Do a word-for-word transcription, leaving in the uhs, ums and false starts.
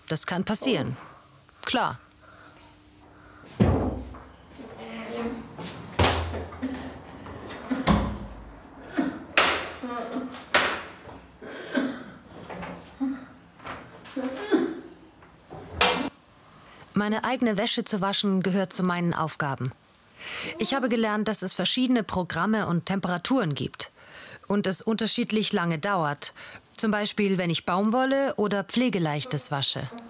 Das kann passieren. Klar. Meine eigene Wäsche zu waschen gehört zu meinen Aufgaben. Ich habe gelernt, dass es verschiedene Programme und Temperaturen gibt und es unterschiedlich lange dauert. Zum Beispiel, wenn ich Baumwolle oder Pflegeleichtes wasche.